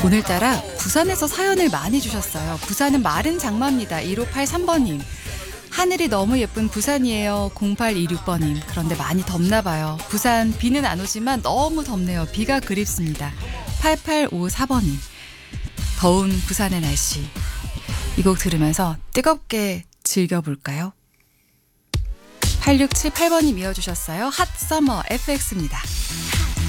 오늘따라 부산에서 사연을 많이 주셨어요. 부산은 마른 장마입니다. 1583번님. 하늘이 너무 예쁜 부산이에요. 0826번님. 그런데 많이 덥나 봐요. 부산 비는 안 오지만 너무 덥네요. 비가 그립습니다. 8854번님. 더운 부산의 날씨. 이 곡 들으면서 뜨겁게 즐겨볼까요? 8678번님 이어주셨어요. 핫서머 FX입니다.